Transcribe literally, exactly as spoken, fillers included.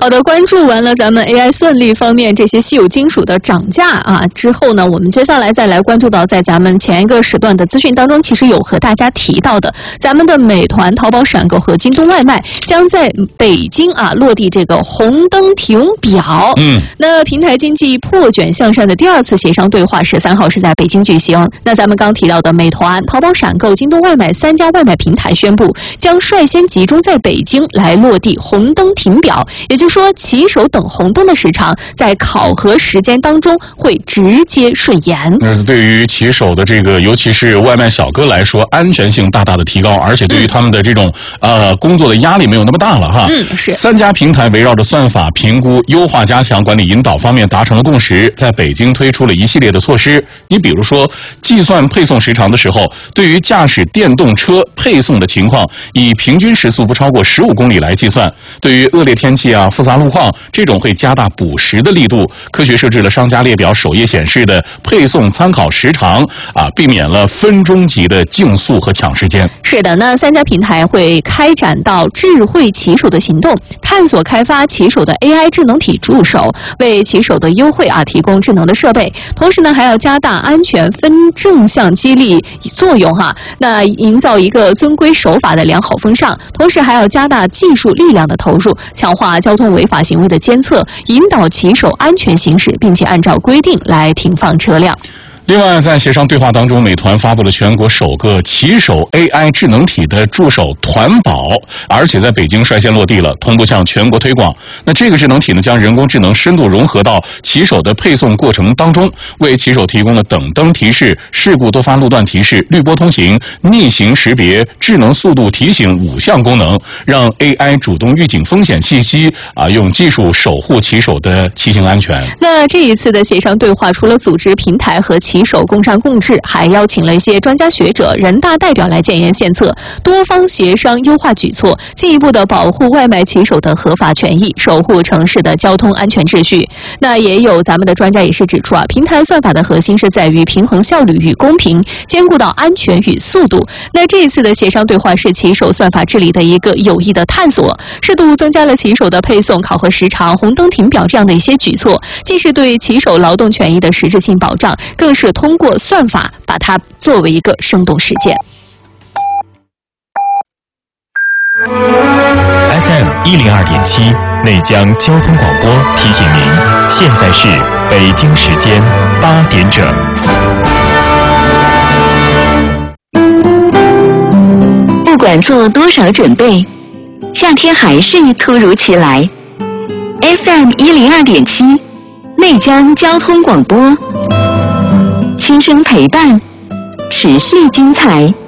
好的，关注完了咱们 A I 算力方面这些稀有金属的涨价啊之后呢，我们接下来再来关注到在咱们前一个时段的资讯当中，其实有和大家提到的，咱们的美团、淘宝闪购和京东外卖将在北京啊落地这个红灯停表。 嗯， 那平台经济破卷向善的第二次协商对话十三号是在北京举行。那咱们刚提到的美团、淘宝闪购、京东外卖三家外卖平台宣布，将率先集中在北京来落地红灯停表，也就是说，骑手等红灯的时长在考核时间当中会直接顺延。 那对于骑手的这个，尤其是外卖小哥来说，安全性大大的提高，而且对于他们的这种、嗯、呃工作的压力没有那么大了哈。 嗯，是。 三家平台围绕着算法评估、优化、加强管理引导方面达成了共识，在北京推出了一系列的措施。你比如说，计算配送时长的时候，对于驾驶电动车配送的情况，以平均时速不超过十五公里来计算。对于恶劣天气啊、复杂路况，这种会加大补时的力度。科学设置了商家列表首页显示的配送参考时长啊，避免了分钟级的竞速和抢时间。 是的，那三家平台会开展到智慧骑手的行动，探索开发骑手的 A I 智能体助手，为骑手的优惠啊提供智能的设备。同时呢，还要加大安全分正向激励作用哈，那营造一个遵规守法的良好风尚。同时还要加大技术力量的投入，强化交通违法行为的监测，引导骑手安全行驶，并且按照规定来停放车辆。 另外，在协商对话当中，美团发布了全国首个骑手 A I 智能体的助手团保，而且在北京率先落地了，同步向全国推广。那这个智能体呢，将人工智能深度融合到骑手的配送过程当中，为骑手提供了等灯提示、事故多发路段提示、绿波通行、逆行识别、智能速度提醒五项功能，让 A I 主动预警风险信息啊，用技术守护骑手的骑行安全。 那这一次的协商对话，除了组织平台和骑手共商共治，还邀请了一些专家学者、人大代表来建言献策，多方协商优化举措，进一步的保护外卖骑手的合法权益，守护城市的交通安全秩序。那也有咱们的专家也是指出啊，平台算法的核心是在于平衡效率与公平，兼顾到安全与速度。那这一次的协商对话是骑手算法治理的一个有益的探索，适度增加了骑手的配送考核时长、红灯停表这样的一些举措，既是对骑手劳动权益的实质性保障，更是通过算法把它作为一个生动实践。 F M 一零二点七内江交通广播提醒您，现在是北京时间八点整。 不管做多少准备，夏天还是突如其来。F M 一零二点七内江交通广播，轻声陪伴，持续精彩。